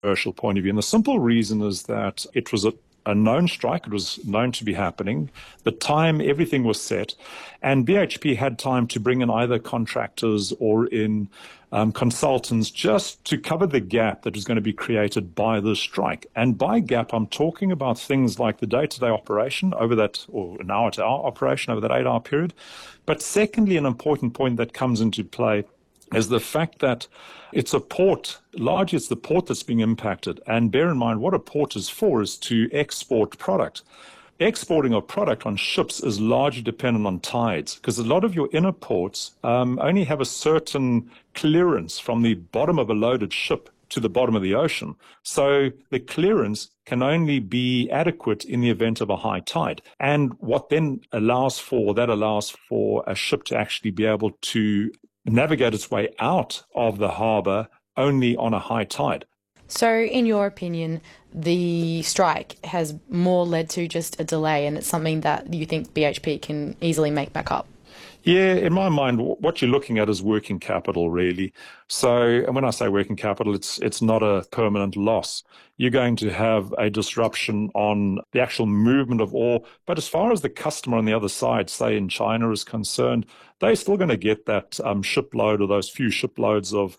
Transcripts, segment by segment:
commercial point of view. And the simple reason is that it was a known strike. It was known to be happening. The time, everything was set. And BHP had time to bring in either contractors or in consultants just to cover the gap that was going to be created by the strike. And by gap, I'm talking about things like the day-to-day operation over that, or an hour-to-hour operation over that 8-hour period. But secondly, an important point that comes into play is the fact that it's a port, largely it's the port that's being impacted. And bear in mind, what a port is for is to export product. Exporting a product on ships is largely dependent on tides, because a lot of your inner ports only have a certain clearance from the bottom of a loaded ship to the bottom of the ocean. So the clearance can only be adequate in the event of a high tide. And what then allows for a ship to actually be able to navigate its way out of the harbour only on a high tide. So, in your opinion, the strike has more led to just a delay, and it's something that you think BHP can easily make back up? Yeah, in my mind, what you're looking at is working capital, really. So, and when I say working capital, it's not a permanent loss. You're going to have a disruption on the actual movement of ore. But as far as the customer on the other side, say in China, is concerned, they're still going to get that shipload, or those few shiploads of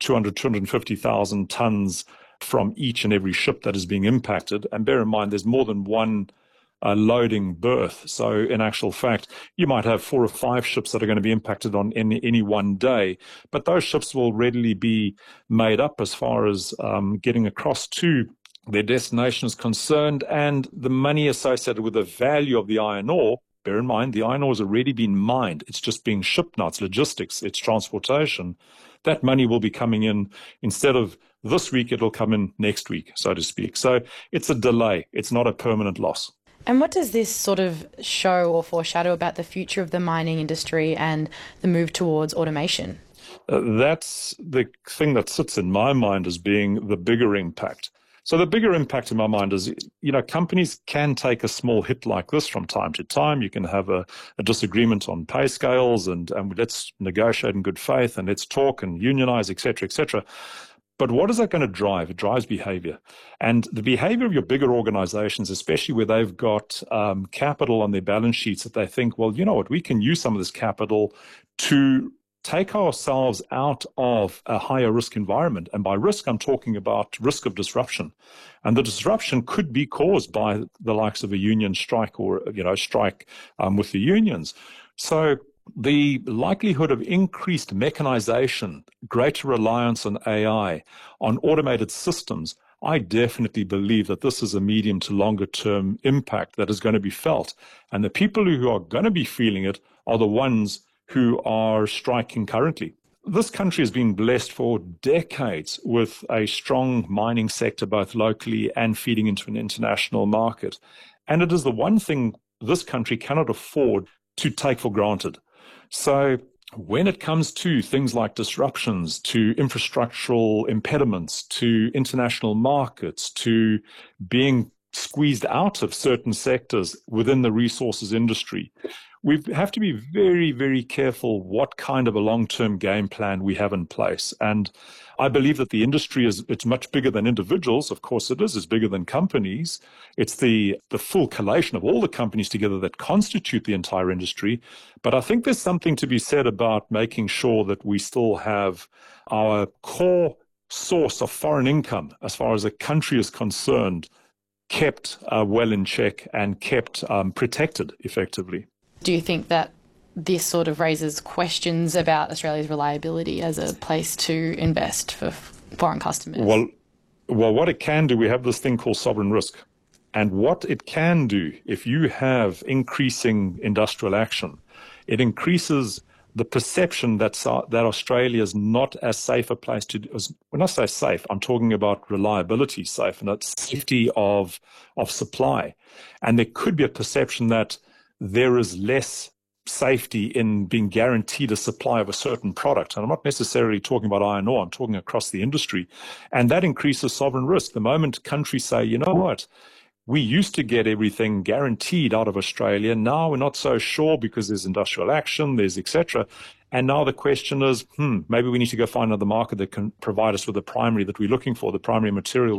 250,000 tons from each and every ship that is being impacted. And bear in mind, there's more than one loading berth. So in actual fact, you might have 4 or 5 ships that are going to be impacted on any one day, but those ships will readily be made up as far as getting across to their destination is concerned, and the money associated with the value of the iron ore. Bear in mind, the iron ore has already been mined. It's just being shipped now. It's logistics, it's transportation. That money will be coming in instead of this week, it'll come in next week, so to speak. So it's a delay. It's not a permanent loss. And what does this sort of show or foreshadow about the future of the mining industry and the move towards automation? That's the thing that sits in my mind as being the bigger impact. So the bigger impact in my mind is, companies can take a small hit like this from time to time. You can have a disagreement on pay scales and let's negotiate in good faith and let's talk and unionize, et cetera, et cetera. But what is that going to drive? It drives behavior. And the behavior of your bigger organizations, especially where they've got capital on their balance sheets that they think, well, you know what, we can use some of this capital to take ourselves out of a higher risk environment. And by risk, I'm talking about risk of disruption. And the disruption could be caused by the likes of a union strike or, strike with the unions. So the likelihood of increased mechanization, greater reliance on AI, on automated systems, I definitely believe that this is a medium to longer term impact that is going to be felt. And the people who are going to be feeling it are the ones who are striking currently. This country has been blessed for decades with a strong mining sector, both locally and feeding into an international market. And it is the one thing this country cannot afford to take for granted. So when it comes to things like disruptions, to infrastructural impediments, to international markets, to being squeezed out of certain sectors within the resources industry, we have to be very, very careful what kind of a long-term game plan we have in place. And I believe that the industry it's much bigger than individuals. Of course it is. It's bigger than companies. It's the full collation of all the companies together that constitute the entire industry. But I think there's something to be said about making sure that we still have our core source of foreign income, as far as a country is concerned, kept well in check and kept protected effectively. Do you think that this sort of raises questions about Australia's reliability as a place to invest for foreign customers? Well, what it can do, we have this thing called sovereign risk. And what it can do, if you have increasing industrial action, it increases the perception that Australia is not as safe a place to, when I say safe, I'm talking about reliability safe and that safety of supply. And there could be a perception that there is less safety in being guaranteed a supply of a certain product. And I'm not necessarily talking about iron ore, I'm talking across the industry. And that increases sovereign risk. The moment countries say, you know what, we used to get everything guaranteed out of Australia. Now we're not so sure because there's industrial action, there's et cetera. And now the question is, maybe we need to go find another market that can provide us with the primary that we're looking for, the primary material